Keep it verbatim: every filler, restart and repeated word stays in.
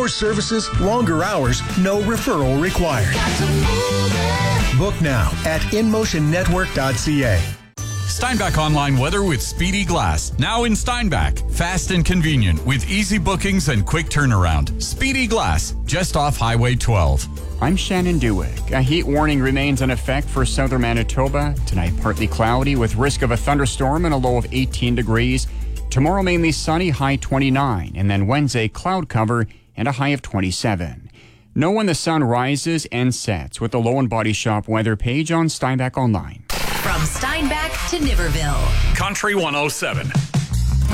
More services, longer hours, no referral required. Book now at in motion network dot c a. Steinbach Online Weather with Speedy Glass. Now in Steinbach. Fast and convenient with easy bookings and quick turnaround. Speedy Glass, just off Highway twelve. I'm Shannon Dewick. A heat warning remains in effect for southern Manitoba. Tonight, partly cloudy with risk of a thunderstorm and a low of eighteen degrees. Tomorrow, mainly sunny, high twenty-nine. And then Wednesday, cloud cover and a high of twenty-seven. Know when the sun rises and sets with the Low and Body Shop weather page on Steinbach Online. From Steinbach to Niverville. Country one oh seven.